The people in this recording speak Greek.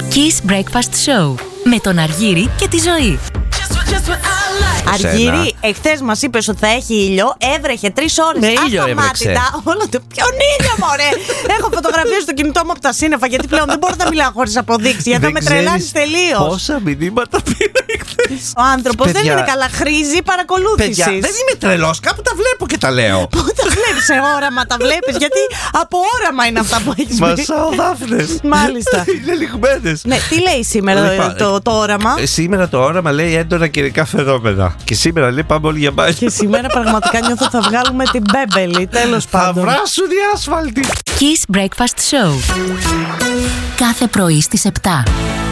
Kiss Breakfast Show με τον Αργύρη και τη Ζωή. Αργύρη, εχθές μας είπες ότι θα έχει ήλιο. Έβρεχε 3 ώρες. Με ήλιο έβρεξε. Όλο το. Ποιον ήλιο, μωρέ! Έχω φωτογραφίες στο κινητό μου από τα σύννεφα. Γιατί πλέον δεν μπορώ να μιλάω χωρίς αποδείξεις. Γιατί θα με τρελάνεις τελείως. Πόσα μηνύματα πήρα εχθές. Ο άνθρωπος δεν είναι καλά. Χρήζει παρακολούθησης. Παιδιά, δεν είμαι τρελός. Κάπου τα βλέπω και τα λέω. Πού τα βλέπεις, σε όραμα τα βλέπεις? Γιατί από όραμα είναι αυτά που έχεις πει. Μασάω δάφνες. Μάλιστα. Είναι λιγμένες. Ναι, τι λέει σήμερα Λοιπόν, το όραμα? Σήμερα το όραμα λέει έντονα καιρικά φαινόμενα. Και σήμερα λέει πάμε όλοι για μπάνιο. Και σήμερα πραγματικά νιώθω ότι θα βγάλουμε την μπέμπελη. Τέλος Θα πάντων. βράσουν οι άσφαλτοι. Kiss Breakfast Show. Κάθε πρωί στις 7.